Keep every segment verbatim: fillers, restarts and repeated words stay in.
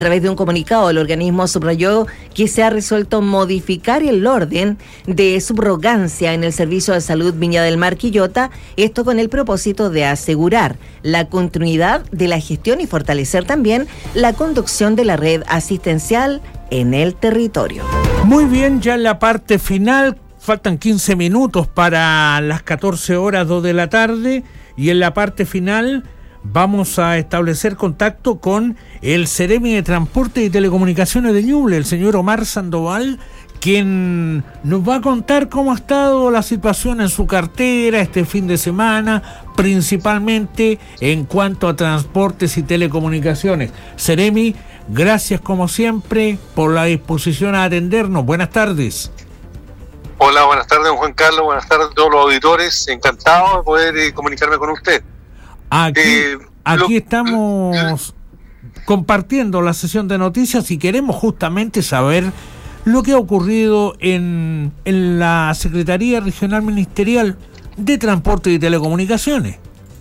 A través de un comunicado, el organismo subrayó que se ha resuelto modificar el orden de subrogancia en el Servicio de Salud Viña del Mar Quillota, esto con el propósito de asegurar la continuidad de la gestión y fortalecer también la conducción de la red asistencial en el territorio. Muy bien, ya en la parte final, faltan quince minutos para las catorce horas dos de la tarde, y en la parte final vamos a establecer contacto con el Seremi de Transporte y Telecomunicaciones de Ñuble, el señor Omar Sandoval, quien nos va a contar cómo ha estado la situación en su cartera este fin de semana, principalmente en cuanto a transportes y telecomunicaciones. Seremi, gracias como siempre por la disposición a atendernos. Buenas tardes. Hola, buenas tardes, don Juan Carlos, buenas tardes a todos los auditores. Encantado de poder eh, comunicarme con usted. Aquí, eh, aquí lo, estamos compartiendo la sesión de noticias y queremos justamente saber lo que ha ocurrido en, en la Secretaría Regional Ministerial de Transporte y Telecomunicaciones.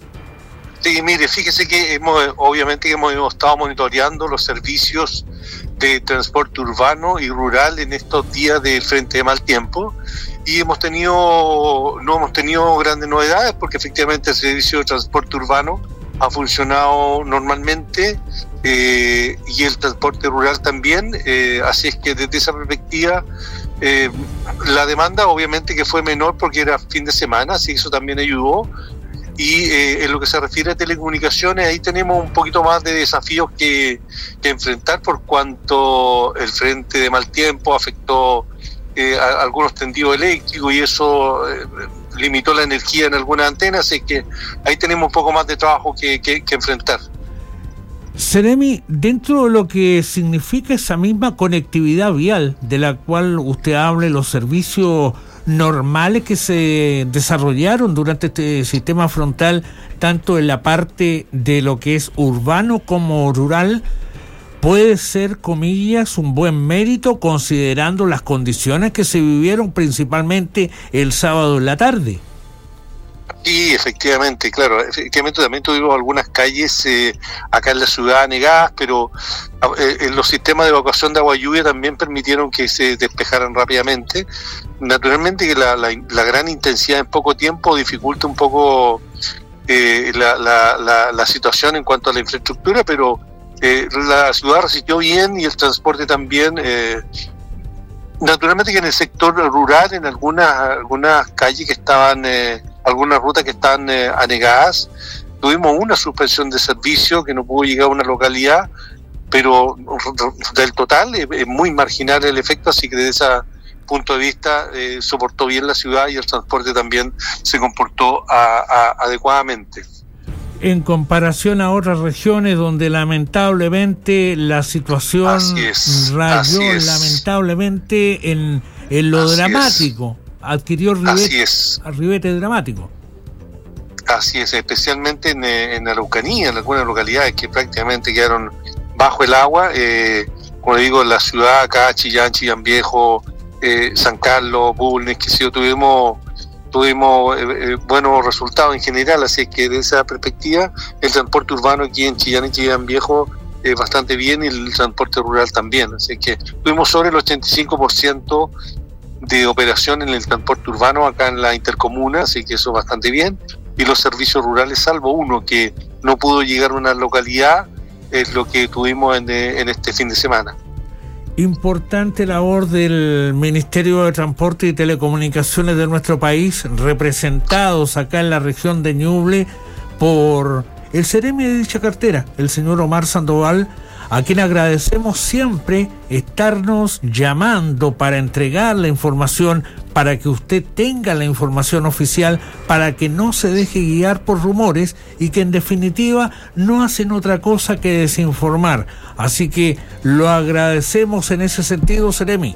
Sí, mire, fíjese que hemos, obviamente que hemos, hemos estado monitoreando los servicios de transporte urbano y rural en estos días del frente de mal tiempo, y hemos tenido, no hemos tenido grandes novedades porque efectivamente el servicio de transporte urbano ha funcionado normalmente eh, y el transporte rural también, eh, así es que desde esa perspectiva eh, la demanda obviamente que fue menor porque era fin de semana, así que eso también ayudó. Y eh, en lo que se refiere a telecomunicaciones, ahí tenemos un poquito más de desafíos que, que enfrentar por cuanto el frente de mal tiempo afectó eh, a, a algunos tendidos eléctricos y eso eh, limitó la energía en algunas antenas, así que ahí tenemos un poco más de trabajo que, que, que enfrentar. Seremi, dentro de lo que significa esa misma conectividad vial de la cual usted hable, los servicios normales que se desarrollaron durante este sistema frontal, tanto en la parte de lo que es urbano como rural, puede ser, comillas, un buen mérito considerando las condiciones que se vivieron principalmente el sábado en la tarde. Sí, efectivamente, claro, efectivamente también tuvimos algunas calles eh, acá en la ciudad anegadas, pero eh, los sistemas de evacuación de agua lluvia también permitieron que se despejaran rápidamente. Naturalmente que la, la, la gran intensidad en poco tiempo dificulta un poco eh, la, la, la, la situación en cuanto a la infraestructura, pero eh, la ciudad resistió bien y el transporte también. Eh, naturalmente que en el sector rural, en algunas, algunas calles que estaban... Eh, algunas rutas que están eh, anegadas, tuvimos una suspensión de servicio que no pudo llegar a una localidad, pero del total es, es muy marginal el efecto, así que desde ese punto de vista eh, soportó bien la ciudad y el transporte también se comportó a, a, adecuadamente. En comparación a otras regiones donde lamentablemente la situación es, rayó lamentablemente en, en lo así dramático. Es. Adquirió ribete, ribete dramático. Así es, especialmente en, en Araucanía, en algunas localidades que prácticamente quedaron bajo el agua. Eh, como digo, en la ciudad acá, Chillán, Chillán Viejo, eh, San Carlos, Bulnes, que sí, tuvimos, tuvimos eh, buenos resultados en general. Así que desde esa perspectiva, el transporte urbano aquí en Chillán y Chillán Viejo eh, bastante bien, y el transporte rural también. Así que tuvimos sobre el ochenta y cinco por ciento de operación en el transporte urbano acá en la intercomuna, así que eso bastante bien, y los servicios rurales, salvo uno que no pudo llegar a una localidad, es lo que tuvimos en, en este fin de semana. Importante labor del Ministerio de Transporte y Telecomunicaciones de nuestro país, representados acá en la región de Ñuble por el Seremi de dicha cartera, el señor Omar Sandoval, a quien agradecemos siempre estarnos llamando para entregar la información, para que usted tenga la información oficial, para que no se deje guiar por rumores y que en definitiva no hacen otra cosa que desinformar. Así que lo agradecemos en ese sentido, Seremi.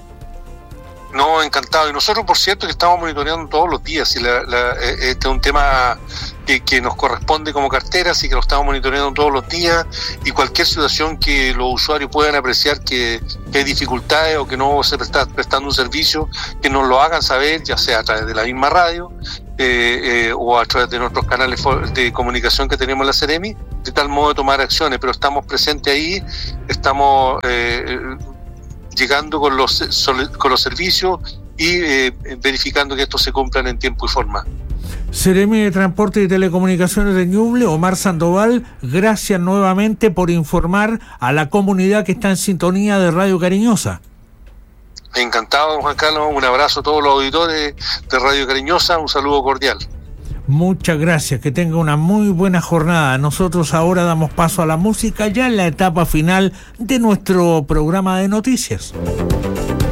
No, encantado. Y nosotros, por cierto, que estamos monitoreando todos los días. Y la, la, este es un tema que, que nos corresponde como cartera, así que lo estamos monitoreando todos los días. Y cualquier situación que los usuarios puedan apreciar que, que hay dificultades o que no se está prestando un servicio, que nos lo hagan saber, ya sea a través de la misma radio. eh, eh, o a través de nuestros canales de comunicación que tenemos en la Seremi, de tal modo de tomar acciones, pero estamos presentes ahí, estamos eh, llegando con los, con los servicios y eh, verificando que estos se cumplan en tiempo y forma. Seremi de Transporte y Telecomunicaciones de Ñuble, Omar Sandoval, gracias nuevamente por informar a la comunidad que está en sintonía de Radio Cariñosa. Encantado, Juan Carlos, un abrazo a todos los auditores de Radio Cariñosa, un saludo cordial. Muchas gracias, que tenga una muy buena jornada. Nosotros ahora damos paso a la música ya en la etapa final de nuestro programa de noticias.